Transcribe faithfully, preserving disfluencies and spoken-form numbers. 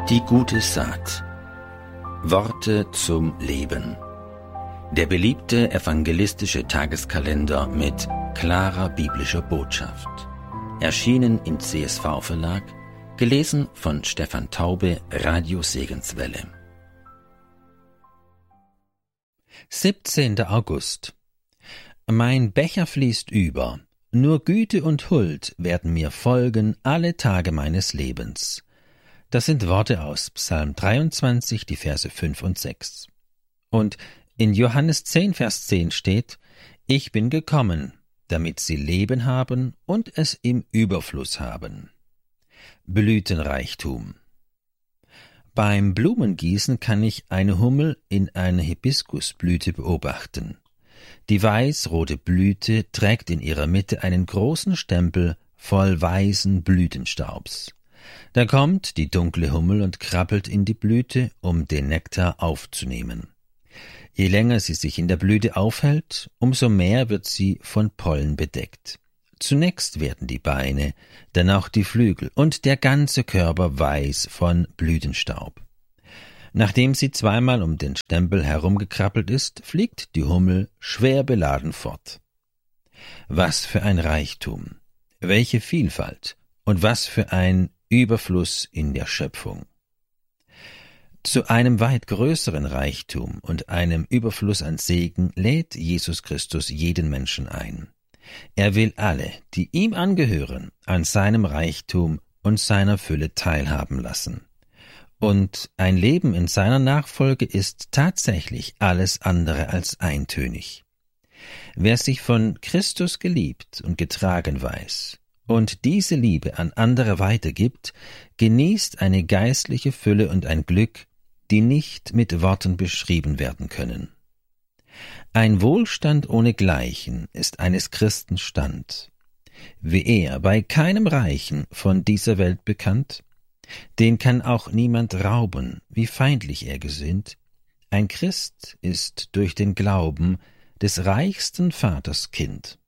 Die gute Saat. Worte zum Leben. Der beliebte evangelistische Tageskalender mit klarer biblischer Botschaft. Erschienen im C S V-Verlag, gelesen von Stefan Taube, Radio Segenswelle. siebzehnter August. Mein Becher fließt über, nur Güte und Huld werden mir folgen alle Tage meines Lebens. Das sind Worte aus Psalm dreiundzwanzig, die Verse fünf und sechs. Und in Johannes zehn, Vers zehn steht: Ich bin gekommen, damit sie Leben haben und es im Überfluss haben. Blütenreichtum. Beim Blumengießen kann ich eine Hummel in einer Hibiskusblüte beobachten. Die weiß-rote Blüte trägt in ihrer Mitte einen großen Stempel voll weißen Blütenstaubs. Da kommt die dunkle Hummel und krabbelt in die Blüte, um den Nektar aufzunehmen. Je länger sie sich in der Blüte aufhält, umso mehr wird sie von Pollen bedeckt. Zunächst werden die Beine, dann auch die Flügel und der ganze Körper weiß von Blütenstaub. Nachdem sie zweimal um den Stempel herumgekrabbelt ist, fliegt die Hummel schwer beladen fort. Was für ein Reichtum, welche Vielfalt und was für ein Überfluss in der Schöpfung. Zu einem weit größeren Reichtum und einem Überfluss an Segen lädt Jesus Christus jeden Menschen ein. Er will alle, die ihm angehören, an seinem Reichtum und seiner Fülle teilhaben lassen. Und ein Leben in seiner Nachfolge ist tatsächlich alles andere als eintönig. Wer sich von Christus geliebt und getragen weiß und diese Liebe an andere weitergibt, genießt eine geistliche Fülle und ein Glück, die nicht mit Worten beschrieben werden können. Ein Wohlstand ohnegleichen ist eines Christen Stand. Wie er bei keinem Reichen von dieser Welt bekannt, den kann auch niemand rauben, wie feindlich er gesinnt. Ein Christ ist durch den Glauben des reichsten Vaters Kind.